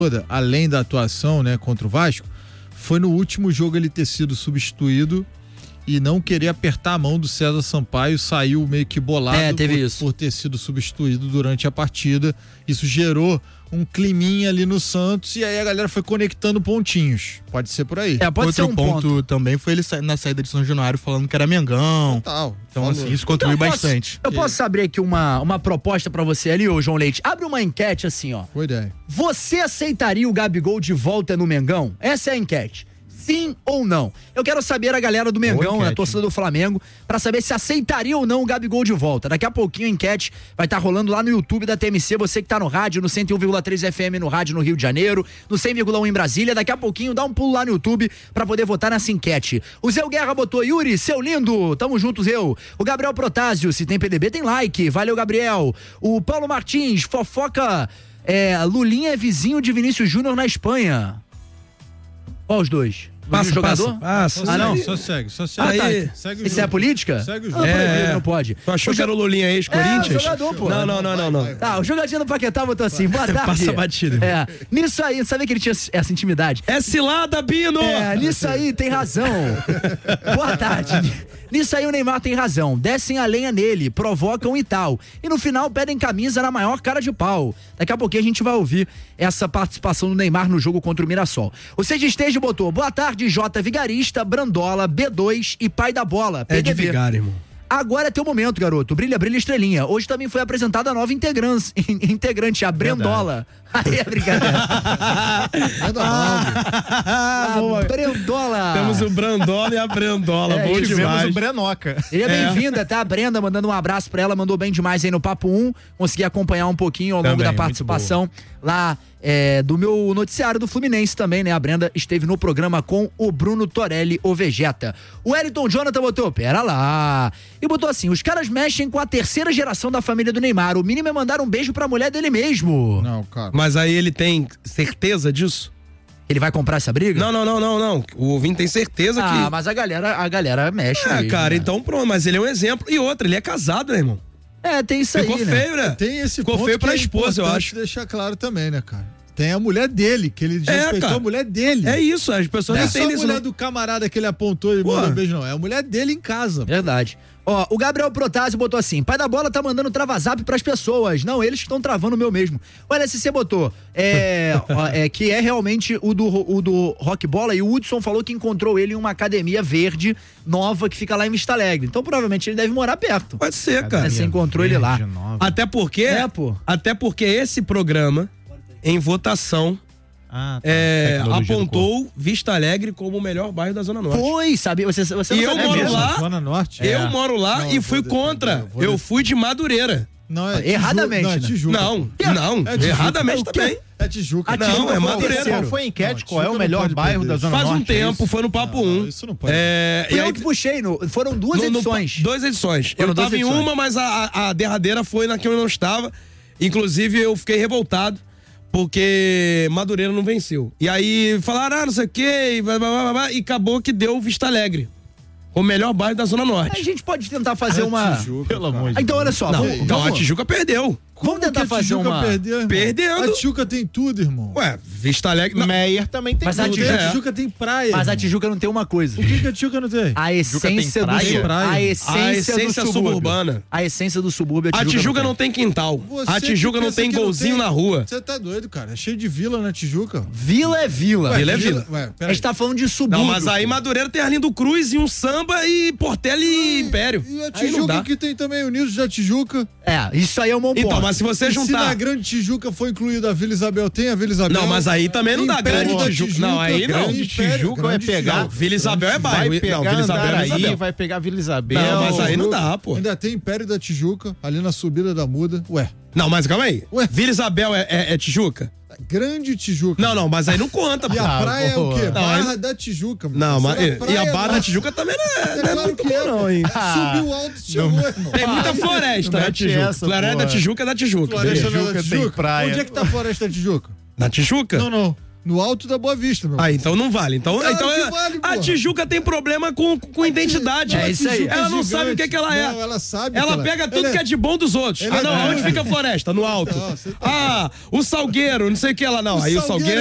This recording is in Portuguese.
toda, além da atuação, né, contra o Vasco, foi no último jogo ele ter sido substituído e não querer apertar a mão do César Sampaio, saiu meio que bolado por ter sido substituído durante a partida. Isso gerou um climinha ali no Santos e aí a galera foi conectando pontinhos. Pode ser por aí. Pode Outro ser um ponto também foi ele na saída de São Januário falando que era Mengão. Total. Então, assim, isso contribuiu bastante. Eu posso abrir aqui uma proposta pra você ali, ô João Leite? Abre uma enquete assim, ó. Boa ideia. Você aceitaria o Gabigol de volta no Mengão? Essa é a enquete. Sim ou não? Eu quero saber a galera do Mengão, a torcida do Flamengo, pra saber se aceitaria ou não o Gabigol de volta. Daqui a pouquinho a enquete vai estar rolando lá no YouTube da TMC, você que tá no rádio, no 101,3 FM no rádio no Rio de Janeiro, no 100,1 em Brasília. Daqui a pouquinho dá um pulo lá no YouTube pra poder votar nessa enquete. O Zé Guerra botou: Yuri, seu lindo, tamo juntos, eu. O Gabriel Protásio, se tem PDB tem like, valeu Gabriel. O Paulo Martins, fofoca, Lulinha é vizinho de Vinícius Júnior na Espanha. Qual os dois? Passa, jogador? Passa. Ah, não? Só segue. Aí, segue o isso jogo. é política? Segue o jogo. Não pode. Tu achou que era o Lulinha ex-Corinthians? É, o jogador, pô. Não. Tá, o jogadinho do Paquetá botou assim: boa tarde. Passa batido. Nisso aí, sabia que ele tinha essa intimidade? É cilada, Bino! Nisso aí tem razão. Boa tarde. Nisso aí o Neymar tem razão. Descem a lenha nele, provocam e tal. E no final pedem camisa na maior cara de pau. Daqui a pouquinho a gente vai ouvir essa participação do Neymar no jogo contra o Mirassol. O Cid Estejo botou: boa tarde, J. Vigarista, Brandola, B2 e pai da bola. PDB. É de Vigário, irmão. Agora é teu momento, garoto. Brilha, brilha, estrelinha. Hoje também foi apresentada a nova integrante, a Brendola. Aí é brincadeira. A Brendola. Temos o Brandola e a Brendola. Bom demais. o Brenoca. Ele é bem-vinda, tá? A Brenda mandando um abraço pra ela, mandou bem demais aí no Papo 1. Consegui acompanhar um pouquinho ao longo Também, da participação lá do meu noticiário do Fluminense também, né? A Brenda esteve no programa com o Bruno Torelli, o Vegeta. O Wellington Jonathan botou: pera lá. E botou assim: os caras mexem com a terceira geração da família do Neymar. O mínimo é mandar um beijo pra mulher dele mesmo. Não, cara. Mas aí ele tem certeza disso? Ele vai comprar essa briga? Não. O ouvinte tem certeza que... mas a galera mexe mesmo, cara, né? então pronto. Mas ele é um exemplo. E outra, ele é casado, né, irmão? Tem isso aí, Ficou feio, né? Tem esse Ficou ponto feio pra que esposa, eu acho. Deixar claro também, né, cara? Tem a mulher dele, que ele respeitou cara. a mulher dele. É isso, as pessoas Não não é só entendem a isso. mulher do camarada que ele apontou e mandou um beijo, não. É a mulher dele em casa. Verdade. Ó, o Gabriel Protásio botou assim: pai da bola tá mandando travazap pras pessoas. Não, eles que estão travando o meu mesmo. O LSC botou que é realmente o do Rock Bola, e o Hudson falou que encontrou ele em uma academia verde nova que fica lá em Vista Alegre. Então provavelmente ele deve morar perto. Pode ser, cara. Você encontrou ele lá. Até porque esse programa, em votação, apontou Vista Alegre como o melhor bairro da Zona Norte. Foi, sabe? Você não E sabia eu moro mesmo? lá. Zona Norte? Eu moro lá e fui contra. Eu fui de Madureira. Não, é Erradamente, Não, é né? Tijuca. Não, É Tijuca. erradamente também. É Tijuca. Não, é Madureira. Qual foi a enquete? Qual é o Tijuca melhor não pode bairro perder. da Zona Faz um Norte? tempo, foi no Papo 1. Isso não pode. Fui E eu aí, que puxei, foram duas edições. 2 edições. Foram Eu tava duas em edições. uma, mas a derradeira foi na que eu não estava. Inclusive, eu fiquei revoltado, porque Madureira não venceu. E aí falaram, não sei o quê, e acabou que deu Vista Alegre, o melhor bairro da Zona A Norte. gente pode tentar fazer uma... Tijuca, Pelo cara. amor de Então, olha só, Não, vamos, então a Tijuca perdeu. vamos tentar Como que a fazer Tijuca uma... perdeu, irmão? Perdendo. A Tijuca tem tudo, irmão. Ué, Vista Alegre... Não, Meyer também tem Mas a tudo. Tijuca- A Tijuca tem praia. Mas a irmão. Tijuca não tem uma coisa. O que a Tijuca não tem? A essência do praia? Praia. A essência do subúrbio. suburbana. A essência do subúrbio. A Tijuca não tem quintal. Você A Tijuca que não pensa tem que não golzinho tem. na rua. Você tá doido, cara. É cheio de vila na Tijuca. Vila é vila. Vila é vila. Ué, A peraí. gente tá falando de subúrbio. Não, mas aí Madureira tem Arlindo Cruz e um samba e Portela e Império. E a Aí não Tijuca dá. que tem também o Unidos da Tijuca. Isso aí é um bom ponto. Então, mas se você Se na juntar... Grande Tijuca for incluída a Vila Isabel, tem a Vila Isabel. Não, mas aí também não dá. Império Grande da Tijuca. Não, aí não. Grande Tijuca vai Grande pegar- Tijuca. Vila Isabel é bairro. Vai pegar Não, Vila Isabel é Vila Andaraí, Isabel. vai pegar Vila Isabel. Não, mas aí não dá, pô. Ainda tem Império da Tijuca, ali na subida da Muda. Ué, Não, mas calma aí. Ué. Vila Isabel é Tijuca? Grande Tijuca. Não, mas aí não conta, pô. E a praia é o quê? Não, Barra aí- da Tijuca. mano. Não, mas... Será E praia a Barra da lá? Tijuca também não é Claro muito que bom, é. não, hein? Subiu alto e chegou, irmão. Tem muita floresta, não né, mete Tijuca? essa, Floresta porra. da Tijuca é da Tijuca. Floresta beleza. não é da Tijuca tem Tijuca? praia. Onde é que tá a Floresta da Tijuca? Na Tijuca? Não. No Alto da Boa Vista, meu. Então não vale. Então vale, a Tijuca tem problema com identidade. É isso aí. Ela não sabe o que ela é. Não, ela sabe. Ela pega tudo que é de bom dos outros. Onde fica a floresta? No alto. O Salgueiro, não sei o que ela não. Aí o Salgueiro